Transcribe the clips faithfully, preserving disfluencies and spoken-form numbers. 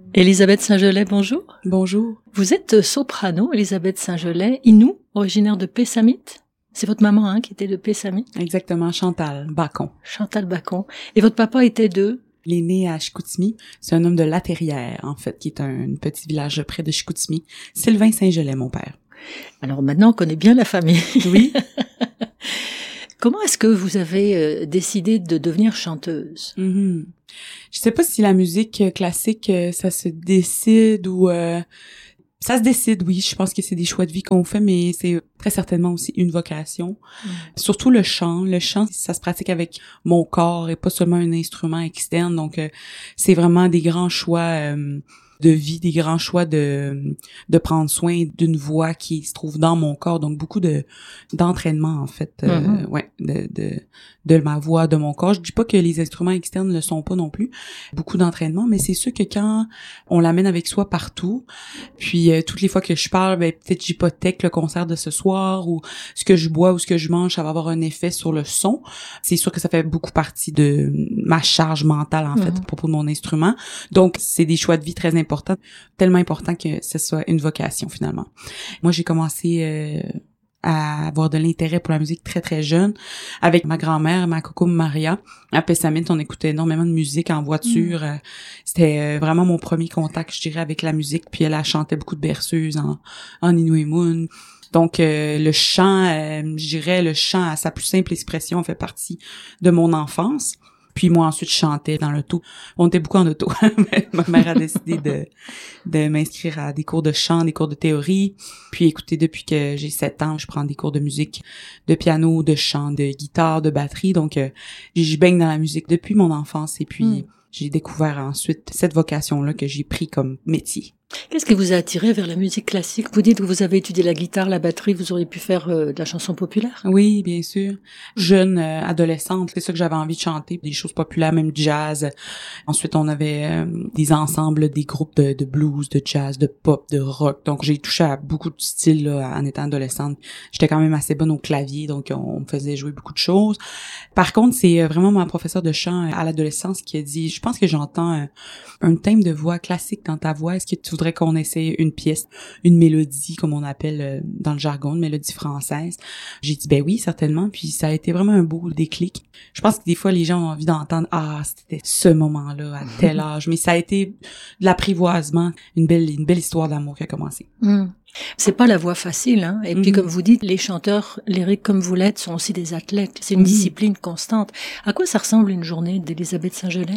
Élisabeth Saint-Gelais, bonjour. Bonjour. Vous êtes soprano, Élisabeth Saint-Gelais, Innu, originaire de Pessamit. C'est votre maman hein, qui était de Pessamit. Exactement, Chantal Bacon. Chantal Bacon. Et votre papa était de? Il est né à Chicoutimi. C'est un homme de La Terrière, en fait, qui est un, un petit village près de Chicoutimi. Sylvain Saint-Gelais, mon père. Alors maintenant, on connaît bien la famille. Oui. Comment est-ce que vous avez euh, décidé de devenir chanteuse? Mm-hmm. Je sais pas si la musique classique, ça se décide ou... Euh, ça se décide, oui. Je pense que c'est des choix de vie qu'on fait, mais c'est très certainement aussi une vocation. Mm. Surtout le chant. Le chant, ça se pratique avec mon corps et pas seulement un instrument externe. Donc, euh, c'est vraiment des grands choix... Euh, de vie, des grands choix de de prendre soin d'une voix qui se trouve dans mon corps, donc beaucoup de d'entraînement en fait, euh, mm-hmm. ouais, de de de ma voix, de mon corps. Je dis pas que les instruments externes ne le sont pas non plus, beaucoup d'entraînement, mais c'est sûr que quand on l'amène avec soi partout, puis euh, toutes les fois que je parle, ben peut-être j'hypothèque le concert de ce soir ou ce que je bois ou ce que je mange, ça va avoir un effet sur le son. C'est sûr que ça fait beaucoup partie de ma charge mentale en mm-hmm. fait à propos de mon instrument. Donc c'est des choix de vie très importants. Important, tellement important que ce soit une vocation finalement. Moi, j'ai commencé euh, à avoir de l'intérêt pour la musique très très jeune avec ma grand-mère, ma coco Maria. À Pessamit, on écoutait énormément de musique en voiture. Mm. C'était euh, vraiment mon premier contact, je dirais, avec la musique. Puis elle, elle chantait beaucoup de berceuses en, en Innu. Donc, euh, le chant, euh, je dirais, le chant à sa plus simple expression fait partie de mon enfance. Puis moi, ensuite, je chantais dans l'auto. On était beaucoup en auto. Ma mère a décidé de de m'inscrire à des cours de chant, des cours de théorie. Puis écoutez, depuis que j'ai sept ans, je prends des cours de musique, de piano, de chant, de guitare, de batterie. Donc, euh, je baigne dans la musique depuis mon enfance. Et puis, mm. j'ai découvert ensuite cette vocation-là que j'ai pris comme métier. Qu'est-ce qui vous a attiré vers la musique classique? Vous dites que vous avez étudié la guitare, la batterie, vous auriez pu faire euh, de la chanson populaire? Oui, bien sûr. Jeune euh, adolescente, c'est ça que j'avais envie de chanter, des choses populaires, même du jazz. Ensuite, on avait euh, des ensembles, des groupes de, de blues, de jazz, de pop, de rock. Donc, j'ai touché à beaucoup de styles là, en étant adolescente. J'étais quand même assez bonne au clavier, donc on, on me faisait jouer beaucoup de choses. Par contre, c'est vraiment ma professeure de chant à l'adolescence qui a dit, je pense que j'entends un, un thème de voix classique dans ta voix. Est-ce que tu voudrais qu'on essaie une pièce, une mélodie, comme on appelle euh, dans le jargon, une mélodie française? J'ai dit, ben oui, certainement. Puis ça a été vraiment un beau déclic. Je pense que des fois, les gens ont envie d'entendre, ah, c'était ce moment-là, à tel âge. Mais ça a été de l'apprivoisement, une belle, une belle histoire d'amour qui a commencé. Mm. C'est pas la voie facile, hein. Et mm-hmm. puis, comme vous dites, les chanteurs lyriques comme vous l'êtes sont aussi des athlètes. C'est une mm-hmm. discipline constante. À quoi ça ressemble une journée d'Élisabeth Saint-Gelais?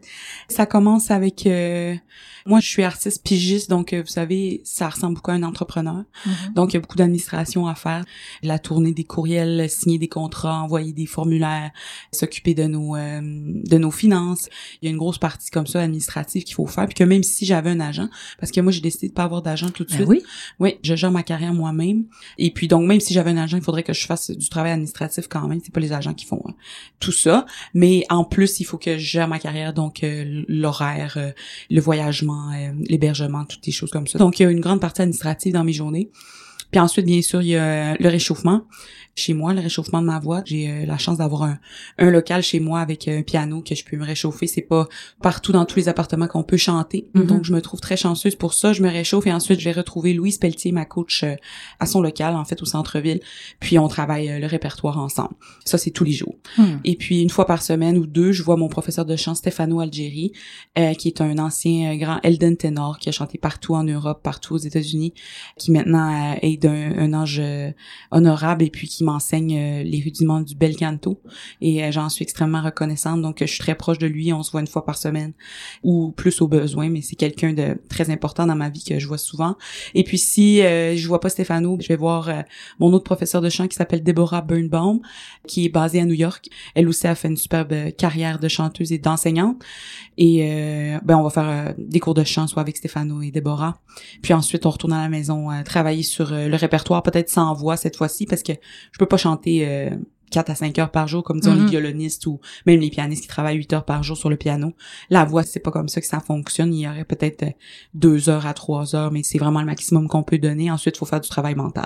Ça commence avec... Euh, moi, je suis artiste pigiste, donc vous savez, ça ressemble beaucoup à un entrepreneur. Mm-hmm. Donc, il y a beaucoup d'administration à faire. La tournée des courriels, signer des contrats, envoyer des formulaires, s'occuper de nos euh, de nos finances. Il y a une grosse partie comme ça administrative qu'il faut faire. Puis que même si j'avais un agent, parce que moi, j'ai décidé de pas avoir d'agent tout de suite. Ben oui. Oui, je gère ma carrière moi-même. Et puis donc, même si j'avais un agent, il faudrait que je fasse du travail administratif quand même. C'est pas les agents qui font hein, tout ça. Mais en plus, il faut que je gère ma carrière, donc euh, l'horaire, euh, le voyagement, euh, l'hébergement, toutes les choses comme ça. Donc, il y a une grande partie administrative dans mes journées. Puis ensuite, bien sûr, il y a le réchauffement. Chez moi, le réchauffement de ma voix, j'ai euh, la chance d'avoir un, un local chez moi avec un piano que je peux me réchauffer. C'est pas partout dans tous les appartements qu'on peut chanter. Mm-hmm. Donc, je me trouve très chanceuse pour ça. Je me réchauffe et ensuite, je vais retrouver Louise Pelletier, ma coach, euh, à son local, en fait, au centre-ville. Puis, on travaille euh, le répertoire ensemble. Ça, c'est tous les jours. Mm. Et puis, une fois par semaine ou deux, je vois mon professeur de chant, Stefano Algeri, euh, qui est un ancien euh, grand Elden ténor qui a chanté partout en Europe, partout aux États-Unis, qui maintenant euh, est d'un un âge euh, honorable et puis qui m'enseigne euh, les rudiments du bel canto et euh, j'en suis extrêmement reconnaissante. Donc, je suis très proche de lui. On se voit une fois par semaine ou plus au besoin, mais c'est quelqu'un de très important dans ma vie que je vois souvent. Et puis, si euh, je vois pas Stefano, je vais voir euh, mon autre professeur de chant qui s'appelle Deborah Birnbaum, qui est basée à New York. Elle aussi a fait une superbe carrière de chanteuse et d'enseignante. Et euh, ben on va faire euh, des cours de chant, soit avec Stefano et Deborah. Puis ensuite, on retourne à la maison, euh, travailler sur euh, le répertoire, peut-être sans voix cette fois-ci, parce que je peux pas chanter euh, quatre à cinq heures par jour, comme disons mm-hmm. les violonistes ou même les pianistes qui travaillent huit heures par jour sur le piano. La voix, c'est pas comme ça que ça fonctionne. Il y aurait peut-être deux heures à trois heures, mais c'est vraiment le maximum qu'on peut donner. Ensuite, il faut faire du travail mental.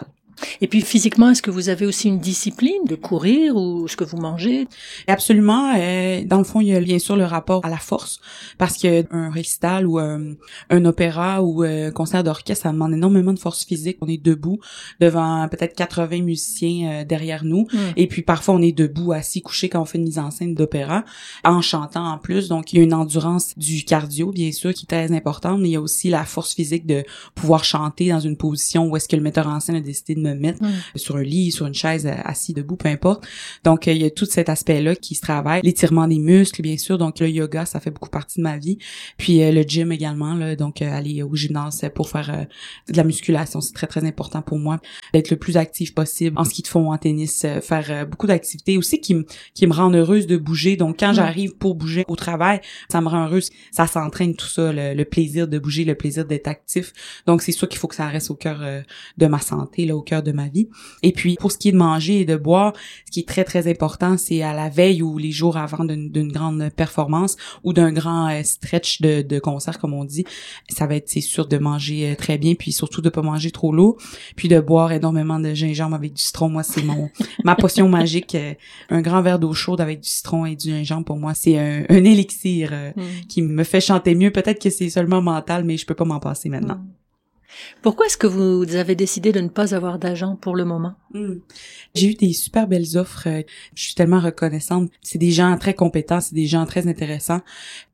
Et puis physiquement, est-ce que vous avez aussi une discipline de courir ou ce que vous mangez? Absolument. Euh, dans le fond, il y a bien sûr le rapport à la force, parce que un récital ou un, un opéra ou un concert d'orchestre, ça demande énormément de force physique. On est debout devant peut-être quatre-vingts musiciens euh, derrière nous, mm. et puis parfois on est debout, assis, couché quand on fait une mise en scène d'opéra, en chantant en plus. Donc il y a une endurance du cardio, bien sûr, qui est très importante, mais il y a aussi la force physique de pouvoir chanter dans une position où est-ce que le metteur en scène a décidé de me mettre, mm. sur un lit, sur une chaise, assis, debout, peu importe. Donc il y a tout cet aspect-là qui se travaille, l'étirement des muscles, bien sûr. Donc le yoga, ça fait beaucoup partie de ma vie. Puis euh, le gym également, là, donc euh, aller au gymnase pour faire euh, de la musculation, c'est très très important pour moi, d'être le plus actif possible en ski de fond, en tennis, euh, faire euh, beaucoup d'activités aussi qui me qui me rendent heureuse de bouger. Donc quand mm. j'arrive pour bouger au travail, ça me rend heureuse, ça s'entraîne tout ça, le, le plaisir de bouger, le plaisir d'être actif. Donc c'est sûr qu'il faut que ça reste au cœur euh, de ma santé, là, au cœur de ma vie. Et puis pour ce qui est de manger et de boire, ce qui est très très important, c'est à la veille ou les jours avant d'une, d'une grande performance ou d'un grand euh, stretch de, de concert, comme on dit, ça va être, c'est sûr, de manger euh, très bien, puis surtout de pas manger trop lourd, puis de boire énormément de gingembre avec du citron. Moi, c'est mon ma potion magique. Euh, un grand verre d'eau chaude avec du citron et du gingembre, pour moi, c'est un, un élixir euh, mm. qui me fait chanter mieux. Peut-être que c'est seulement mental, mais je peux pas m'en passer maintenant. Mm. Pourquoi est-ce que vous avez décidé de ne pas avoir d'agent pour le moment? Mmh. J'ai eu des super belles offres. Je suis tellement reconnaissante. C'est des gens très compétents, c'est des gens très intéressants.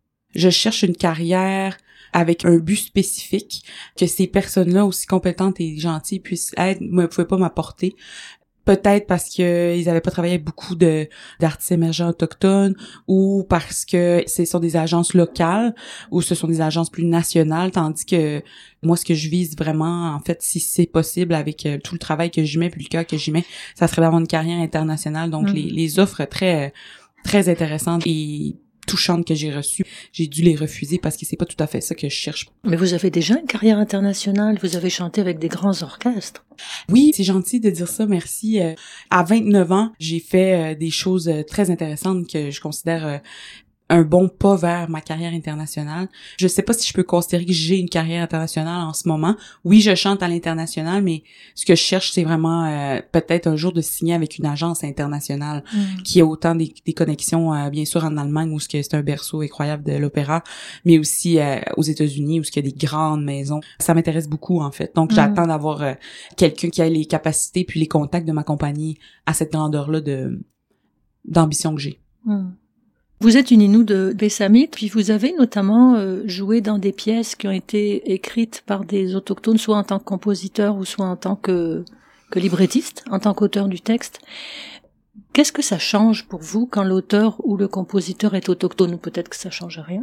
Je cherche une carrière avec un but spécifique, que ces personnes-là, aussi compétentes et gentilles, puissent être, ne pouvaient pas m'apporter. Peut-être parce que ils avaient pas travaillé avec beaucoup de d'artistes émergents autochtones, ou parce que ce sont des agences locales, ou ce sont des agences plus nationales, tandis que moi, ce que je vise vraiment, en fait, si c'est possible, avec euh, tout le travail que j'y mets, puis le cœur que j'y mets, ça serait d'avoir une carrière internationale. Donc, mmh. les, les offres très, très intéressantes et touchantes que j'ai reçues, j'ai dû les refuser parce que c'est pas tout à fait ça que je cherche. Mais vous avez déjà une carrière internationale, vous avez chanté avec des grands orchestres. Oui, c'est gentil de dire ça, merci. Euh, à vingt-neuf ans, j'ai fait euh, des choses euh, très intéressantes que je considère euh, un bon pas vers ma carrière internationale. Je sais pas si je peux considérer que j'ai une carrière internationale en ce moment. Oui, je chante à l'international, mais ce que je cherche, c'est vraiment euh, peut-être un jour de signer avec une agence internationale mm. qui a autant des, des connexions, euh, bien sûr, en Allemagne, où c'est un berceau incroyable de l'opéra, mais aussi euh, aux États-Unis, où il y a des grandes maisons. Ça m'intéresse beaucoup, en fait. Donc, mm. j'attends d'avoir euh, quelqu'un qui a les capacités puis les contacts de m'accompagner à cette grandeur-là de d'ambition que j'ai. Mm. Vous êtes une Innu de Pessamit, puis vous avez notamment euh, joué dans des pièces qui ont été écrites par des autochtones, soit en tant que compositeur ou soit en tant que, que librettiste, en tant qu'auteur du texte. Qu'est-ce que ça change pour vous quand l'auteur ou le compositeur est autochtone, ou peut-être que ça change rien?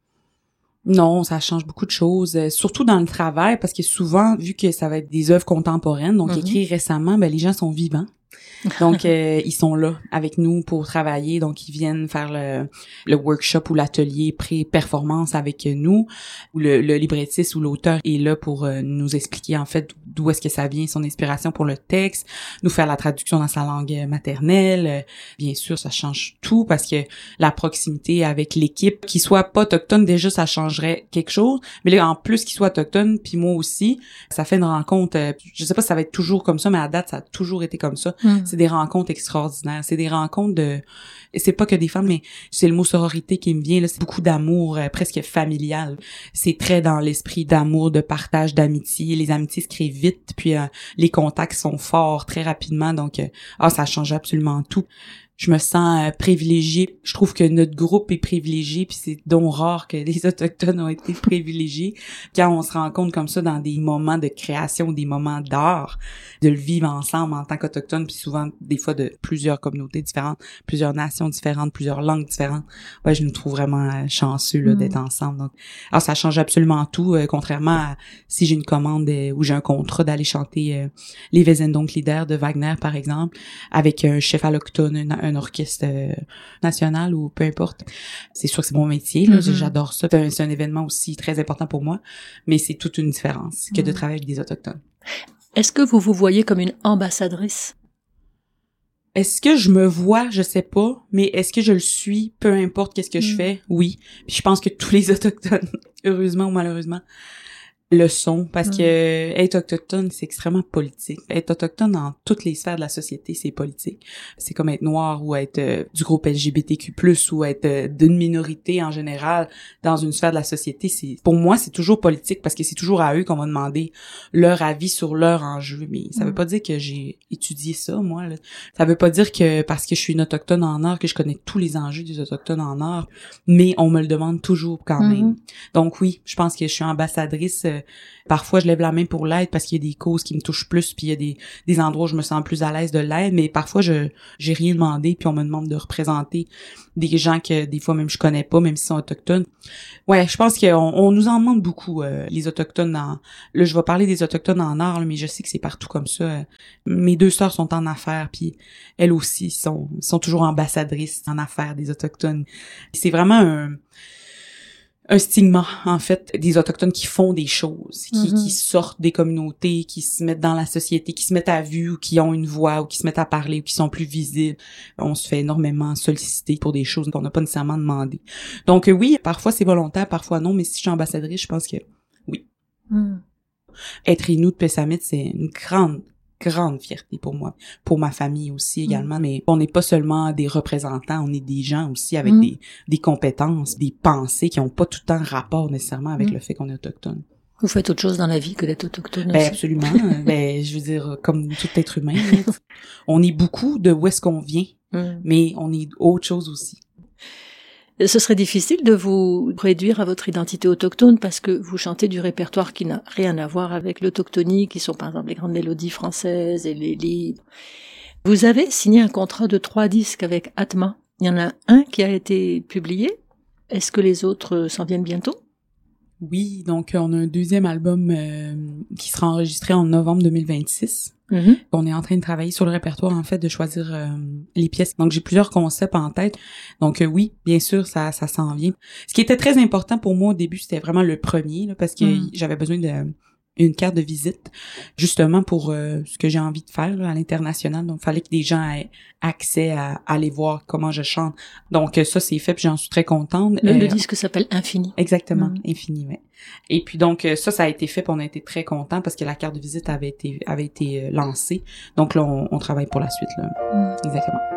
Non, ça change beaucoup de choses, euh, surtout dans le travail, parce que souvent, vu que ça va être des œuvres contemporaines, donc mm-hmm. écrites récemment, ben les gens sont vivants. Donc euh, ils sont là avec nous pour travailler, donc ils viennent faire le, le workshop ou l'atelier pré-performance avec nous, où le, le librettiste ou l'auteur est là pour euh, nous expliquer en fait d'où est-ce que ça vient, son inspiration pour le texte, nous faire la traduction dans sa langue maternelle. Euh, bien sûr, ça change tout parce que la proximité avec l'équipe, qui soit pas autochtone, déjà ça changerait quelque chose, mais là en plus qu'il soit autochtone, puis moi aussi, ça fait une rencontre, euh, je sais pas si ça va être toujours comme ça, mais à date ça a toujours été comme ça. Mm. C'est des rencontres extraordinaires, c'est des rencontres de, c'est pas que des femmes, mais c'est le mot sororité qui me vient là, c'est beaucoup d'amour, euh, presque familial. C'est très dans l'esprit d'amour, de partage, d'amitié. Les amitiés se créent vite, puis euh, les contacts sont forts très rapidement, donc euh, ah ça change absolument tout. Je me sens euh, privilégiée. Je trouve que notre groupe est privilégié, puis c'est donc rare que les Autochtones ont été privilégiés. Quand on se rencontre comme ça dans des moments de création, des moments d'art, de le vivre ensemble en tant qu'Autochtones, puis souvent des fois de plusieurs communautés différentes, plusieurs nations différentes, plusieurs langues différentes. Ouais, je nous trouve vraiment euh, chanceux là, mmh. d'être ensemble. Donc, alors ça change absolument tout, euh, contrairement à si j'ai une commande euh, ou j'ai un contrat d'aller chanter euh, les Wesendonck-Lieder de Wagner, par exemple, avec un chef allochtone, un, un orchestre euh, national ou peu importe. C'est sûr que c'est mon métier, là, mm-hmm. j'adore ça. C'est un, c'est un événement aussi très important pour moi, mais c'est toute une différence que mm-hmm. de travailler avec des Autochtones. Est-ce que vous vous voyez comme une ambassadrice? Est-ce que je me vois? Je sais pas, mais est-ce que je le suis? Peu importe qu'est-ce que mm. je fais, oui. Puis je pense que tous les Autochtones, heureusement ou malheureusement, le son, parce mmh. que être autochtone, c'est extrêmement politique. Être autochtone dans toutes les sphères de la société, c'est politique. C'est comme être noir ou être euh, du groupe L G B T Q plus, ou être euh, d'une minorité en général dans une sphère de la société. C'est, pour moi, c'est toujours politique parce que c'est toujours à eux qu'on va demander leur avis sur leur enjeu. Mais ça mmh. veut pas dire que j'ai étudié ça, moi, là. Ça veut pas dire que parce que je suis une autochtone en art que je connais tous les enjeux des autochtones en art, mais on me le demande toujours quand mmh. même. Donc oui, je pense que je suis ambassadrice. Euh, parfois, je lève la main pour l'aide parce qu'il y a des causes qui me touchent plus, puis il y a des, des endroits où je me sens plus à l'aise de l'aide, mais parfois, je j'ai rien demandé, puis on me demande de représenter des gens que des fois même je connais pas, même s'ils sont autochtones. Ouais, je pense qu'on on nous en demande beaucoup, euh, les autochtones. En, là, je vais parler des autochtones en art, là, mais je sais que c'est partout comme ça. Mes deux sœurs sont en affaires, puis elles aussi sont, sont toujours ambassadrices en affaires des autochtones. C'est vraiment un... un stigma, en fait, des autochtones qui font des choses, qui, mm-hmm. qui sortent des communautés, qui se mettent dans la société, qui se mettent à vue, ou qui ont une voix, ou qui se mettent à parler, ou qui sont plus visibles. On se fait énormément solliciter pour des choses qu'on n'a pas nécessairement demandé. Donc euh, oui, parfois c'est volontaire, parfois non, mais si je suis ambassadrice, je pense que oui. Mm. Être Innu de Pessamit, c'est une grande grande fierté pour moi, pour ma famille aussi également, mmh. mais on n'est pas seulement des représentants, on est des gens aussi avec mmh. des des compétences, des pensées qui ont pas tout le temps rapport nécessairement avec mmh. le fait qu'on est autochtone. Vous faites autre chose dans la vie que d'être autochtone Ben aussi. absolument, ben je veux dire comme tout être humain, on est beaucoup de où est-ce qu'on vient, mmh. mais on est autre chose aussi. Ce serait difficile de vous réduire à votre identité autochtone parce que vous chantez du répertoire qui n'a rien à voir avec l'autochtonie, qui sont par exemple les grandes mélodies françaises et les livres. Vous avez signé un contrat de trois disques avec Atma. Il y en a un qui a été publié. Est-ce que les autres s'en viennent bientôt? Oui, donc on a un deuxième album euh, qui sera enregistré en novembre deux mille vingt-six. Mm-hmm. On est en train de travailler sur le répertoire, en fait, de choisir euh, les pièces. Donc, j'ai plusieurs concepts en tête. Donc, euh, oui, bien sûr, ça ça s'en vient. Ce qui était très important pour moi au début, c'était vraiment le premier, là, parce que mm. j'avais besoin de une carte de visite, justement pour euh, ce que j'ai envie de faire là, à l'international. Donc, il fallait que des gens aient accès à, à aller voir comment je chante. Donc, euh, ça, c'est fait, puis j'en suis très contente. Le, euh, le disque s'appelle Infini. Exactement, mmh. Infini, ouais. Et puis donc, euh, ça, ça a été fait, puis on a été très contents parce que la carte de visite avait été avait été euh, lancée. Donc là, on, on travaille pour la suite, là. Mmh. Exactement.